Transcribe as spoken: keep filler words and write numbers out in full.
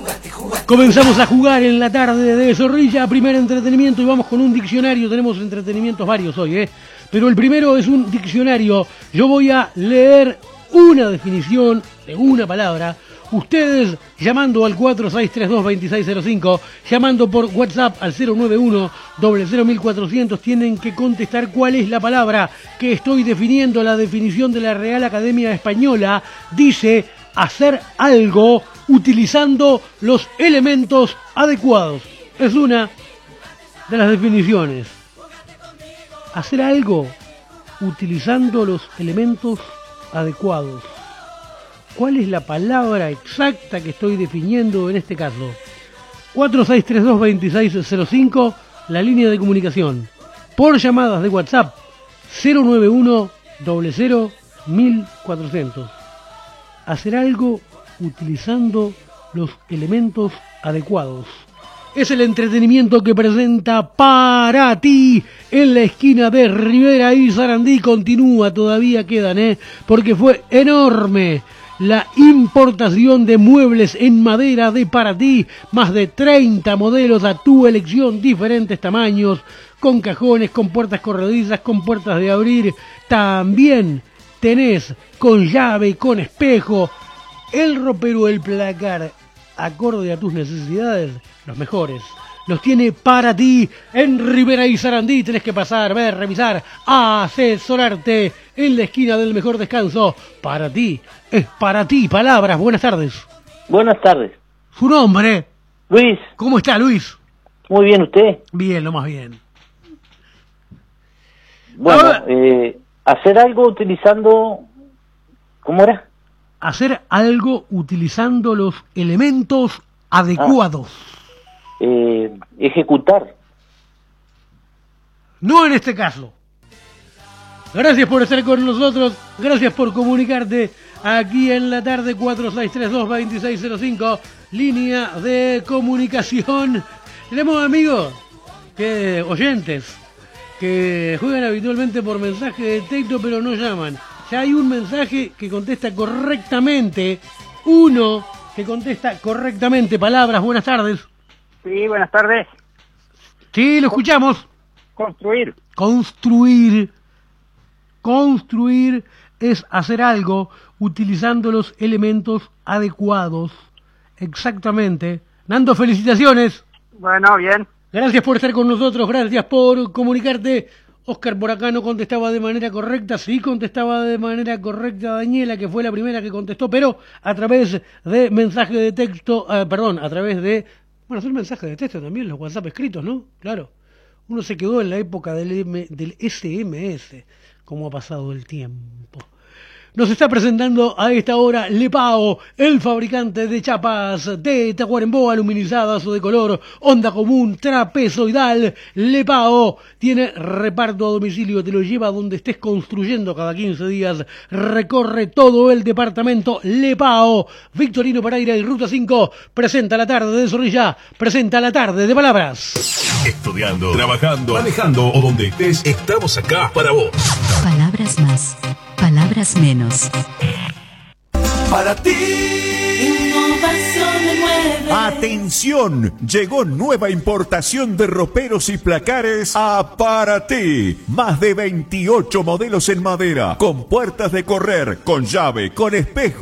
Comenzamos a jugar en la tarde de Zorrilla, primer entretenimiento, y vamos con un diccionario. Tenemos entretenimientos varios hoy, ¿eh? Pero el primero es un diccionario. Yo voy a leer una definición de una palabra. Ustedes, llamando al cuatro seis tres dos, dos seis cero cinco, llamando por WhatsApp al cero nueve uno, cero cero mil cuatrocientos, tienen que contestar cuál es la palabra que estoy definiendo. La definición de la Real Academia Española dice hacer algo utilizando los elementos adecuados. Es una de las definiciones. Hacer algo utilizando los elementos adecuados. ¿Cuál es la palabra exacta que estoy definiendo en este caso? cuatro seis tres dos, dos seis cero cinco, la línea de comunicación. Por llamadas de WhatsApp, cero nueve uno, cero cero mil cuatrocientos. Hacer algo utilizando los elementos adecuados. Es el entretenimiento que presenta para ti en la esquina de Rivera y Sarandí. Continúa, todavía quedan, ¿eh? Porque fue enorme la importación de muebles en madera de Paraty, más de treinta modelos a tu elección, diferentes tamaños, con cajones, con puertas corredizas, con puertas de abrir. También tenés con llave, con espejo, el ropero, el placar, acorde a tus necesidades, los mejores. Los tiene Paraty en Rivera y Sarandí. Tenés que pasar, ver, revisar, asesorarte en la esquina del mejor descanso. Paraty es para ti. Palabras, buenas tardes. Buenas tardes. ¿Su nombre? Luis. ¿Cómo está, Luis? Muy bien, ¿usted? Bien, lo más bien. Bueno, Ahora, eh, hacer algo utilizando... ¿Cómo era? Hacer algo utilizando los elementos adecuados. Ah. Eh, ejecutar. No en este caso. Gracias por estar con nosotros, gracias por comunicarte aquí en la tarde. Cuatro seis tres dos, dos seis cero cinco, línea de comunicación. Tenemos amigos, que oyentes, que juegan habitualmente por mensaje de texto pero no llaman. Ya hay un mensaje que contesta correctamente, uno que contesta correctamente. Palabras, buenas tardes. Sí, buenas tardes. Sí, lo escuchamos. Construir. Construir. Construir es hacer algo utilizando los elementos adecuados. Exactamente. Nando, felicitaciones. Bueno, bien. Gracias por estar con nosotros, gracias por comunicarte. Oscar por acá no contestaba de manera correcta, sí contestaba de manera correcta Daniela, que fue la primera que contestó, pero a través de mensaje de texto, eh, perdón, a través de... Bueno, son mensajes de texto también, los WhatsApp escritos, ¿no? Claro. Uno se quedó en la época del, M, del S M S, como ha pasado el tiempo. Nos está presentando a esta hora Lepao, el fabricante de chapas de Tacuarembó, aluminizadas o de color, onda común, trapezoidal. Lepao tiene reparto a domicilio, te lo lleva donde estés construyendo cada quince días. Recorre todo el departamento. Lepao, Victorino Pereira y Ruta cinco, presenta la tarde de Zorrilla, presenta la tarde de palabras. Estudiando, trabajando, manejando o donde estés, estamos acá para vos. Palabras más, palabras menos. Para ti. Innovación de nueve. Atención, llegó nueva importación de roperos y placares a Paraty. Más de veintiocho modelos en madera, con puertas de correr, con llave, con espejo.